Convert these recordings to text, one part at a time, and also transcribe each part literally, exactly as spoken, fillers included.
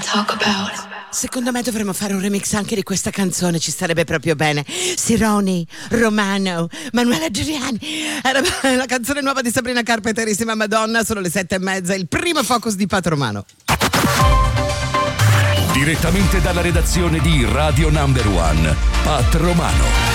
talk about. Secondo me dovremmo fare un remix anche di questa canzone, ci starebbe proprio bene. Sironi, Romano, Manuela Giuliani. Era la canzone nuova di Sabrina Carpenter insieme a Madonna. Sono le sette e mezza, il primo focus di Pat Romano. Direttamente dalla redazione di Radio Number One, Pat Romano.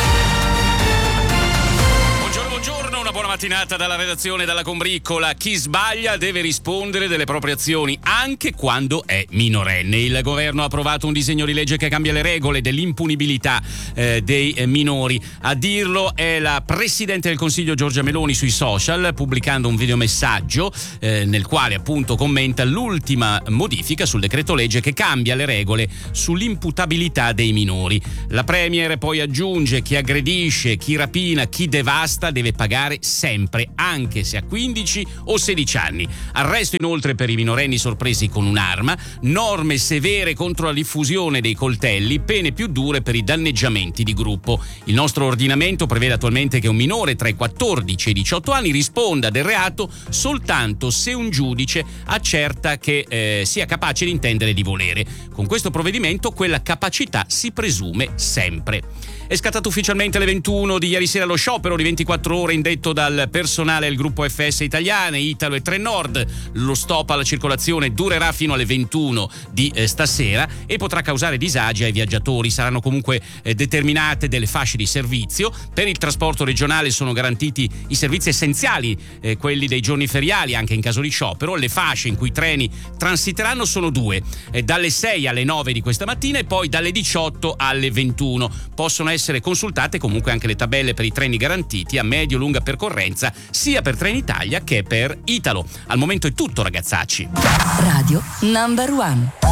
Buona mattinata dalla redazione, dalla combriccola. Chi sbaglia deve rispondere delle proprie azioni anche quando è minorenne. Il governo ha approvato un disegno di legge che cambia le regole dell'impunibilità eh, dei eh, minori. A dirlo è la Presidente del Consiglio Giorgia Meloni sui social, pubblicando un videomessaggio eh, nel quale appunto commenta l'ultima modifica sul decreto legge che cambia le regole sull'imputabilità dei minori. La Premier poi aggiunge: chi aggredisce, chi rapina, chi devasta deve pagare sempre, anche se ha quindici o sedici anni. Arresto inoltre per i minorenni sorpresi con un'arma, norme severe contro la diffusione dei coltelli, pene più dure per i danneggiamenti di gruppo. Il nostro ordinamento prevede attualmente che un minore tra i quattordici e i diciotto anni risponda del reato soltanto se un giudice accerta che eh, sia capace di intendere e di volere. Con questo provvedimento quella capacità si presume sempre. È scattato ufficialmente alle ventuno di ieri sera lo sciopero di ventiquattro ore indetto dal personale del gruppo F S Italiane, Italo e Trenord. Lo stop alla circolazione durerà fino alle ventuno di eh, stasera e potrà causare disagi ai viaggiatori. Saranno comunque eh, determinate delle fasce di servizio. Per il trasporto regionale sono garantiti i servizi essenziali, eh, quelli dei giorni feriali anche in caso di sciopero. Le fasce in cui i treni transiteranno sono due, eh, dalle sei alle nove di questa mattina e poi dalle diciotto alle ventuno. Possono essere consultate comunque anche le tabelle per i treni garantiti a medio-lunga percorrenza sia per Trenitalia che per Italo. Al momento è tutto, ragazzacci. Radio Number One.